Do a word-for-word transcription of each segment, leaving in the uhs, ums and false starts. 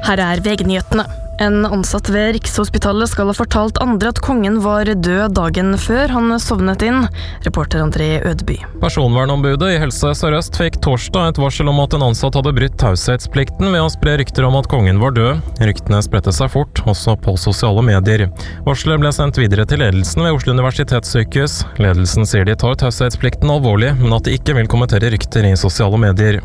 Her er V G-nyhetene. En ansatt ved Rikshospitalet skal ha fortalt andre at kongen var død dagen før han sovnet inn. Reporter André Ødeby. Personvernombudet i Helse Sør-Øst fikk torsdag et varsel om at en ansatt hadde brytt taushetsplikten ved å spre rykter om at kongen var død. Ryktene spredte seg fort, også på sosiale medier. Varselet ble sendt videre til ledelsen ved Oslo Universitetssykehus. Ledelsen sier de tar taushetsplikten alvorlig, men at de ikke vil kommentere rykter i sosiale medier.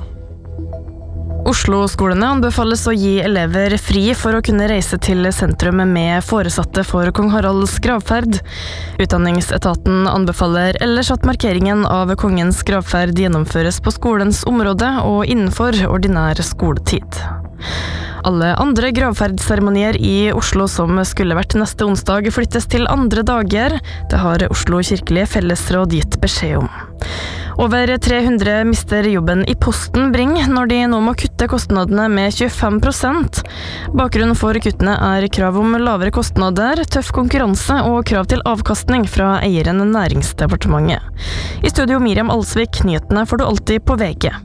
Oslo-skolene anbefales å gi elever fri for å kunne reise til sentrum med foresatte for kong Haralds gravferd. Utdanningsetaten anbefaler ellers at markeringen av kongens gravferd gjennomføres på skolens område og innenfor ordinær skoletid. Alle andre gravferdsseremonier i Oslo som skulle vært neste onsdag flyttes til andre dager. Det har Oslo kirkelige fellesråd gitt beskjed om. Over tre hundre mister jobben i Posten Bring når de nå må kutte kostnadene med tjuefem prosent. Bakgrunnen for kuttene er krav om lavere kostnader, tøff konkurranse og krav til avkastning fra eieren Næringsdepartementet. I studio Miriam Alsvik, nyhetene får du alltid på V G.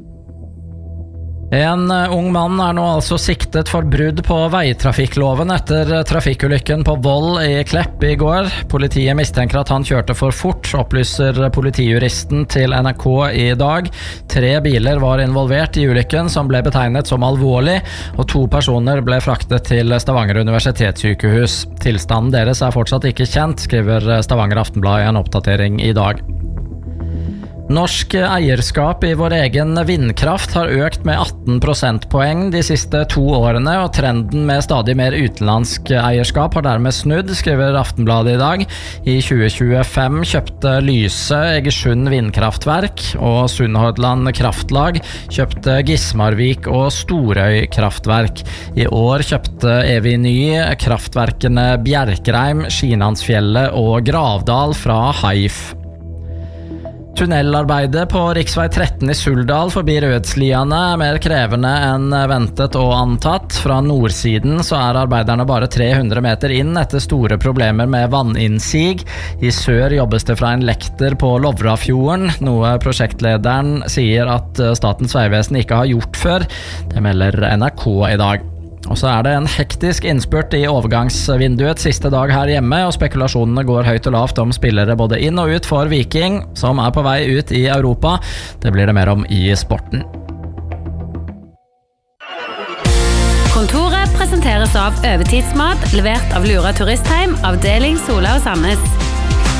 En ung mann er nå altså siktet for brudd på veitrafikkloven etter trafikkulykken på Voll i Klepp i går. Politiet mistenker at han kjørte for fort, opplyser politijuristen til N R K i dag. Tre biler var involvert i ulykken som ble betegnet som alvorlig, og to personer ble fraktet til Stavanger Universitetssykehus. Tilstanden deres er fortsatt ikke kjent, skriver Stavanger Aftenblad i en oppdatering i dag. Norsk eierskap i vår egen vindkraft har økt med atten prosentpoeng de siste to årene, og trenden med stadig mer utenlandsk eierskap har dermed snudd, skriver Aftenbladet i dag. I tjue tjuefem kjøpte Lyse Egersund vindkraftverk, og Sunnhordland Kraftlag kjøpte Gismarvik og Storøy kraftverk. I år kjøpte Eviny kraftverkene Bjerkreim, Skinansfjellet og Gravdal fra Haif. Tunnelarbeidet på riksvei tretten i Suldal forbi Rødsliane er mer krevende enn ventet og antatt. Fra nordsiden så er arbeiderne bare tre hundre meter inn etter store problemer med vanninnsig. I sør jobbes det fra en lekter på Lovrafjorden, noe prosjektlederen sier at Statens vegvesen ikke har gjort før. Det melder N R K i dag. Og så er det en hektisk innspurt i overgangsvinduet siste dag her hjemme, og spekulasjonene går høyt og lavt om spillere både inn og ut for Viking, som er på vei ut i Europa. Det blir det mer om i sporten. Kontoret presenteres av Øvertidsmat, levert av Lura Turistheim, avdeling Sola og Sandnes.